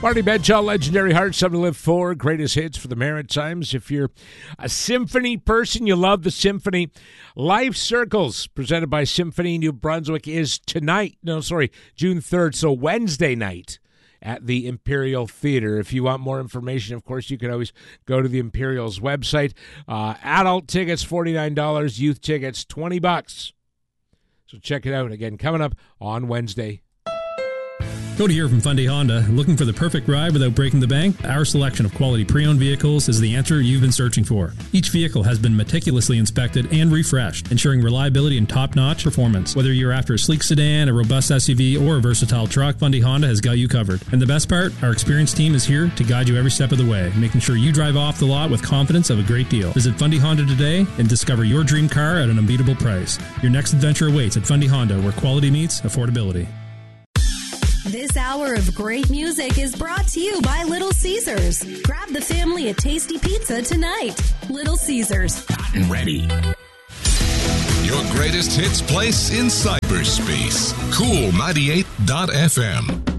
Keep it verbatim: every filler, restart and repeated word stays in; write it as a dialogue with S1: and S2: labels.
S1: Marty Benchall, Legendary Hearts, Something to Live For, greatest hits for the Maritimes. If you're a symphony person, you love the symphony. Life Circles, presented by Symphony New Brunswick, is tonight. No, sorry, June third, so Wednesday night at the Imperial Theatre. If you want more information, of course, you can always go to the Imperial's website. Uh, adult tickets, forty-nine dollars. Youth tickets, twenty bucks. So check it out. Again, coming up on Wednesday.
S2: Cody here from Fundy Honda. Looking for the perfect ride without breaking the bank? Our selection of quality pre-owned vehicles is the answer you've been searching for. Each vehicle has been meticulously inspected and refreshed, ensuring reliability and top-notch performance. Whether you're after a sleek sedan, a robust S U V, or a versatile truck, Fundy Honda has got you covered. And the best part? Our experienced team is here to guide you every step of the way, making sure you drive off the lot with confidence of a great deal. Visit Fundy Honda today and discover your dream car at an unbeatable price. Your next adventure awaits at Fundy Honda, where quality meets affordability.
S3: This hour of great music is brought to you by Little Caesars. Grab the family a tasty pizza tonight. Little Caesars.
S4: Hot and ready. Your greatest hits place in cyberspace. Cool ninety-eight dot f m.